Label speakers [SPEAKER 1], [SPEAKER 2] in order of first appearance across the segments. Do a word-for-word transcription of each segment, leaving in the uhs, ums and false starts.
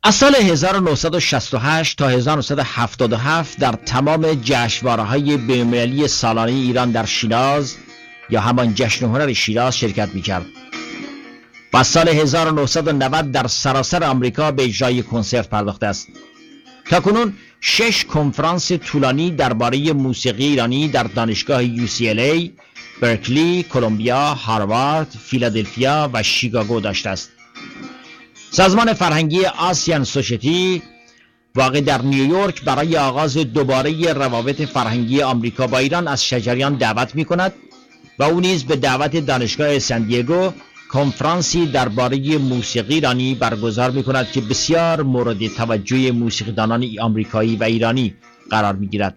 [SPEAKER 1] از سال هزار و نهصد و شصت و هشت تا هزار و نهصد و هفتاد و هفت در تمام جشنواره‌های بین‌المللی سالانه ایران در شیراز یا همان جشن هنر شیراز شرکت می‌کرد. و از سال هزار و نهصد و نود در سراسر آمریکا به اجرای کنسرت پرداخته است. تاکنون شش کنفرانس طولانی درباره موسیقی ایرانی در دانشگاه یو سی ال ای، برکلی، کلمبیا، هاروارد، فیلادلفیا و شیکاگو داشته است. سازمان فرهنگی آسیان سوسیتی واقع در نیویورک برای آغاز دوباره روابط فرهنگی آمریکا با ایران از شجریان دعوت می کند و او نیز به دعوت دانشگاه سن دیگو کنفرانسی درباره موسیقی ایرانی برگزار می کند که بسیار مورد توجه موسیقیدانان آمریکایی و ایرانی قرار می گیرد.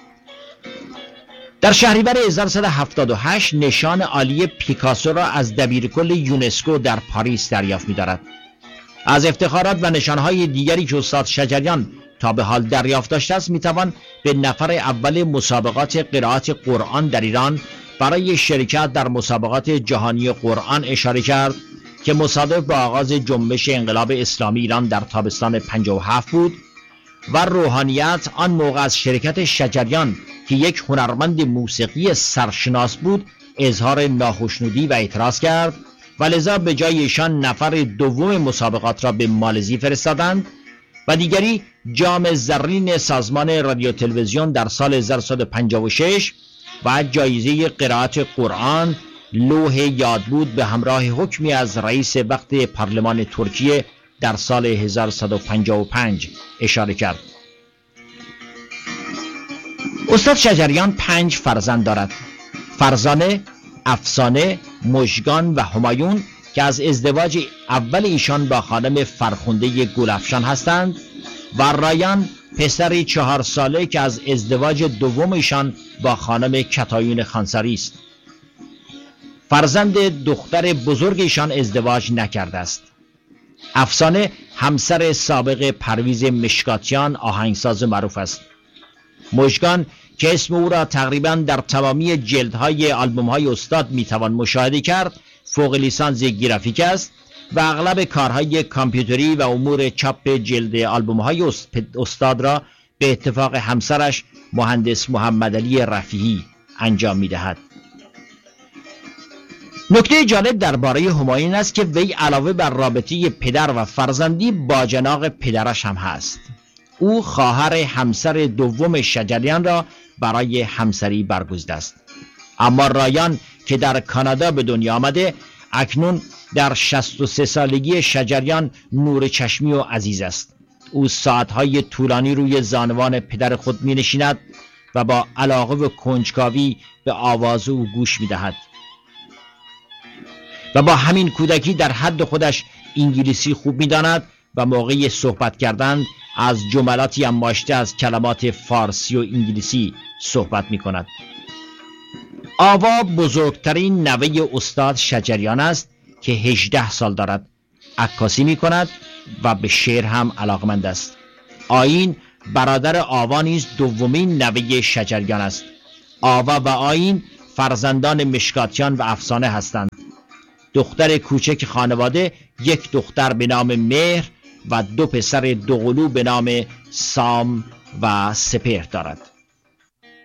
[SPEAKER 1] در شهریور هزار و سیصد و هفتاد و هشت نشان عالی پیکاسو را از دبیرکل یونسکو در پاریس دریافت می دارد. از افتخارات و نشانهای دیگری که استاد شجریان تا به حال دریافت داشته است میتوان به نفر اول مسابقات قرائت قرآن در ایران برای شرکت در مسابقات جهانی قرآن اشاره کرد که مصادف با آغاز جنبش انقلاب اسلامی ایران در تابستان پنجاه و هفت بود و روحانیت آن موقع از شرکت شجریان که یک هنرمند موسیقی سرشناس بود اظهار ناخشنودی و اعتراض کرد و لذا به جای ایشان نفر دوم مسابقات را به مالزی فرستادند و دیگری جام زرین سازمان رادیو تلویزیون در سال هزار و سیصد و پنجاه و شش و جایزه قرائت قرآن لوح یادبود به همراه حکمی از رئیس وقت پارلمان ترکیه در سال هزار و سیصد و پنجاه و پنج اشاره کرد. استاد شجریان پنج فرزند دارد: فرزانه، افسانه، مژگان و همایون که از ازدواج اول ایشان با خانم فرخنده گلفشان هستند و رایان پسری چهار ساله که از ازدواج دوم ایشان با خانم کتایون خانساری است. فرزند دختر بزرگ ایشان ازدواج نکرده است. افسانه همسر سابق پرویز مشکاتیان آهنگساز معروف است. مژگان که اسم او را تقریباً در تمامی جلدهای آلبوم‌های استاد میتوان مشاهده کرد، فوق لیسانس گرافیک است و اغلب کارهای کامپیوتری و امور چاپ جلد آلبوم‌های استاد را به اتفاق همسرش مهندس محمد علی رفیعی انجام می‌دهد. نکته جالب درباره همایون است که وی علاوه بر رابطه پدر و فرزندی باجناق پدرش هم هست. او خواهر همسر دوم شجریان را برای همسری برگزیده است. اما رایان که در کانادا به دنیا آمده اکنون در شصت و سه سالگی شجریان نور چشمی و عزیز است. او ساعتهای طولانی روی زانوان پدر خود می نشیند و با علاقه و کنجکاوی به آواز او گوش می دهد و با همین کودکی در حد خودش انگلیسی خوب می داند و موقع صحبت کردن از جملاتی انباشته از کلمات فارسی و انگلیسی صحبت می کند. آوا بزرگترین نوه استاد شجریان است که هجده سال دارد. عکاسی می کند و به شعر هم علاقمند است. آیین برادر آوا نیز دومین نوه شجریان است. آوا و آیین فرزندان مشکاتیان و افسانه هستند. دختر کوچک خانواده یک دختر به نام مهر و دو پسر دوقلو به نام سام و سپهر دارد.